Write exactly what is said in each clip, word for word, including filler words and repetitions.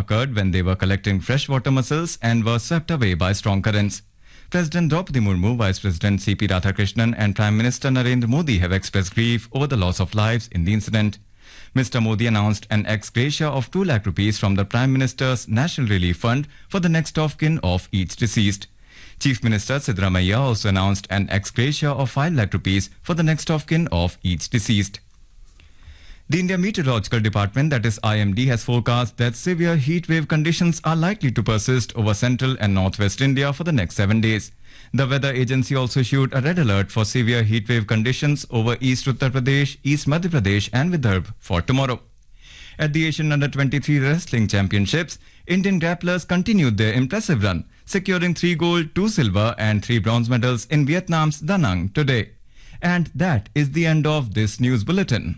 occurred when they were collecting freshwater mussels and were swept away by strong currents. President Draupadi Murmu, Vice President C P Radhakrishnan and Prime Minister Narendra Modi have expressed grief over the loss of lives in the incident. Mister Modi announced an ex gratia of two lakh rupees from the Prime Minister's National Relief Fund for the next of kin of each deceased. Chief Minister Siddaramaiah also announced an ex gratia of five lakh rupees for the next of kin of each deceased. The India Meteorological Department, that is I M D, has forecast that severe heat wave conditions are likely to persist over central and northwest India for the next seven days. The weather agency also issued a red alert for severe heat wave conditions over East Uttar Pradesh, East Madhya Pradesh and Vidarbha for tomorrow. At the Asian Under twenty-three Wrestling Championships, Indian grapplers continued their impressive run, securing three gold, two silver and three bronze medals in Vietnam's Da Nang today. And that is the end of this news bulletin.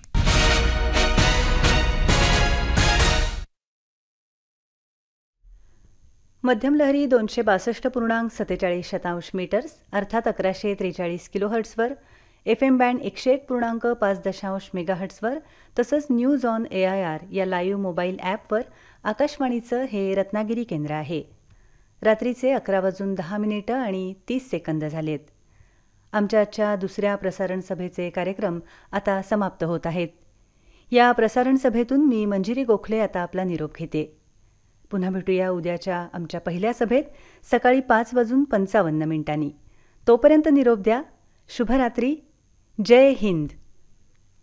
मध्यम लहरी दोनशे बासष्ट पूर्णांक सत्तेचाळीस शतांश metres अर्थात अकराशे त्रेचाळीस किलोहर्ट्सवर, F M band एकशे एक पूर्णांक पाच दशांश मेगाहर्ट्सवर तसंच news on A I R या लाईव्ह मोबाईल ॲपवर आकाशवाणीचं हे रत्नागिरी केंद्र आहे. रात्रीचे अकरा वाजून दहा मिनिटं आणि तीस सेकंद झालेत. आमच्या आजच्या दुसऱ्या प्रसारण सभेचे कार्यक्रम आता समाप्त होत आहेत. या प्रसारण सभेतून मी मंजिरी गोखले आता आपला निरोप घेते. पुन्हा भेटूया उद्याच्या आमच्या पहिल्या सभेत सकाळी पाच वाजून पंचावन्न मिनिटांनी. तोपर्यंत निरोप द्या. शुभरात्री. जय हिंद.